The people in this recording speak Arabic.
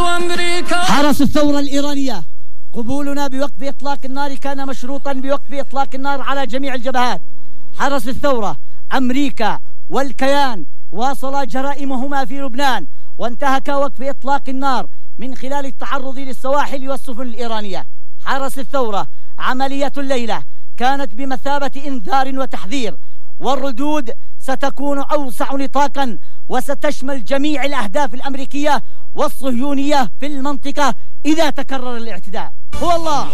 أمريكا. حرس الثورة الإيرانية، قبولنا بوقف إطلاق النار كان مشروطا بوقف إطلاق النار على جميع الجبهات. حرس الثورة، أمريكا والكيان واصلا جرائمهما في لبنان، وانتهك وقف إطلاق النار من خلال التعرض للسواحل والسفن الإيرانية. حرس الثورة، عملية الليلة كانت بمثابة إنذار وتحذير، والردود ستكون أوسع نطاقا وستشمل جميع الأهداف الأمريكية والصهيونية في المنطقة إذا تكرر الاعتداء. هو الله.